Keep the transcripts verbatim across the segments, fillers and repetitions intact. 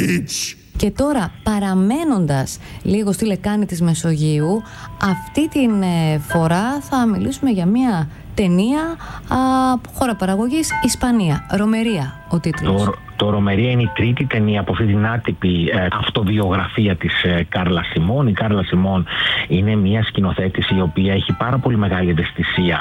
bitch! Και τώρα, παραμένοντας λίγο στη λεκάνη της Μεσογείου, αυτή την φορά θα μιλήσουμε για μια ταινία από χώρα παραγωγής Ισπανία. Ρομερία ο τίτλος. Το, το Ρομερία είναι η τρίτη ταινία από αυτή την άτυπη ε, αυτοβιογραφία της ε, Κάρλα Σιμών. Η Κάρλα Σιμών είναι μια σκηνοθέτηση η οποία έχει πάρα πολύ μεγάλη ευαισθησία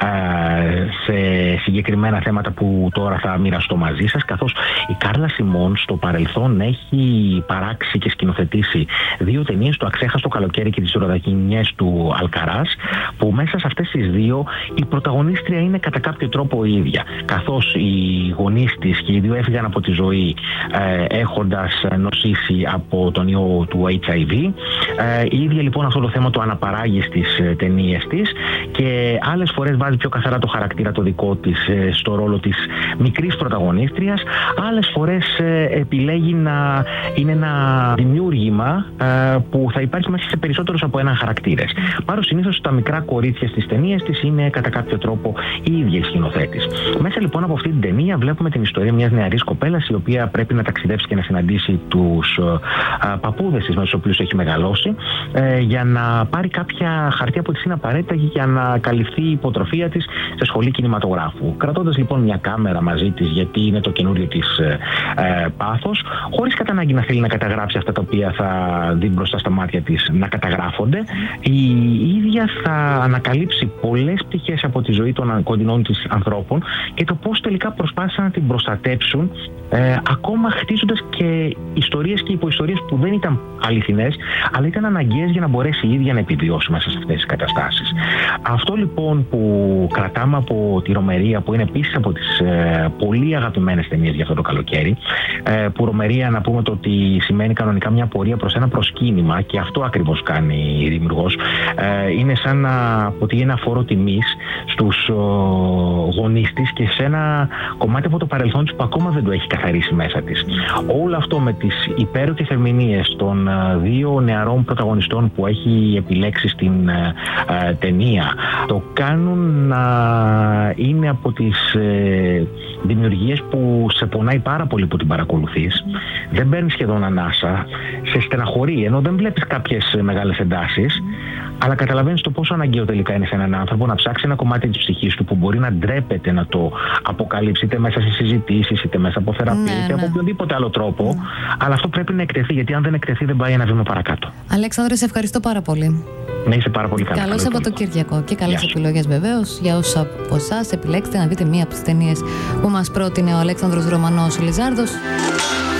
ε, σε συγκεκριμένα θέματα που τώρα θα μοιραστώ μαζί σας, καθώς η Κάρλα Σιμών στο παρελθόν έχει παράξει και σκηνοθετήσει δύο ταινίες, το Αξέχαστο καλοκαίρι και τις Ροδακινιές του Αλκαράς, που μέσα σε αυτές τις δύο η πρωταγωνίστρια είναι κατά κάποιο τρόπο η ίδια, καθώς οι γονείς της και οι δύο έφυγαν από τη ζωή ε, έχοντας νοσήσει από τον ιό του έιτς άι βι. Ε, η ίδια λοιπόν αυτό το θέμα το αναπαράγει στις ε, ταινίες της και άλλες φορές βάζει πιο καθαρά το χαρακτήρα το δικό της ε, στο ρόλο της μικρής πρωταγωνίστριας, άλλες φορές ε, επιλέγει να είναι ένα δημιούργημα ε, που θα υπάρχει μέσα σε περισσότερους από έναν χαρακτήρες. Πάρω συνήθως τα μικρά κορίτσια στις ταινίες της είναι κατά κάποιο τρόπο η ίδια η σκηνοθέτης. Μέσα λοιπόν από αυτή την ταινία βλέπουμε την ιστορία μιας νεαρής κοπέλας η οποία πρέπει να ταξιδέψει και να συναντήσει τους α, παππούδες της με τους οποίους έχει μεγαλώσει ε, για να πάρει κάποια χαρτιά που της είναι απαραίτητα για να καλυφθεί η υποτροφία της σε σχολή κινηματογράφου. Κρατώντας λοιπόν μια κάμερα μαζί της, γιατί είναι το καινούριο της ε, ε, πάθος, χωρίς κατά ανάγκη να θέλει να καταγράψει αυτά τα οποία θα δει μπροστά στα μάτια της να καταγράφονται, η ίδια θα ανακαλύψει πολλές πτυχές από τη ζωή των κοντινών της ανθρώπων και το πώς τελικά προσπάθησαν να την προστατέψουν, ε, ακόμα χτίζοντας και ιστορίες και υποϊστορίες που δεν ήταν αληθινές, αλλά ήταν αναγκαίες για να μπορέσει η ίδια να επιβιώσει μέσα σε αυτές τις καταστάσεις. Αυτό λοιπόν που κρατάμε από τη Ρομερία, που είναι επίσης από τις ε, πολύ αγαπημένες ταινίες για αυτό το καλοκαίρι, ε, που Ρομερία να πούμε το ότι σημαίνει κανονικά μια πορεία προς ένα προσκύνημα, και αυτό ακριβώς κάνει η δημιουργός, ε, είναι σαν να αποτελεί ένα φόρο τιμής στους ο, γονείς της και σε ένα κομμάτι από το παρελθόν της που ακόμα δεν το έχει καθαρίσει μέσα της. Όλο αυτό με τις υπέροχες ερμηνείες των δύο νεαρών πρωταγωνιστών που έχει επιλέξει στην ε, ε, ταινία το κάνουν να είναι από τις ε, δημιουργίες που σε πονάει πάρα πολύ που την παρακολουθείς. Δεν παίρνει σχεδόν ανάσα, σε στεναχωρεί, ενώ δεν βλέπεις κάποιες μεγάλες εντάσεις, αλλά καταλαβαίνεις το πόσο αναγκαίο τελικά είναι σε έναν άνθρωπο να ψάξει ένα κομμάτι της ψυχής του που μπορεί να ντρέπεται να το αποκαλύψει, είτε μέσα σε συζητήσεις, είτε μέσα από θεραπεία, ναι, είτε ναι. από οποιοδήποτε άλλο τρόπο. Ναι. Αλλά αυτό πρέπει να εκτεθεί, γιατί αν δεν εκτεθεί δεν πάει ένα βήμα παρακάτω. Αλέξανδρε, σε ευχαριστώ πάρα πολύ. Να είσαι πάρα πολύ καλά. Καλό Σαββατοκύριακο και καλές επιλογές βεβαίως για όσους από εσάς επιλέξετε να δείτε μία από τις ταινίες που μας πρότεινε ο Αλέξανδρος Ρωμανός Λιζάρδος.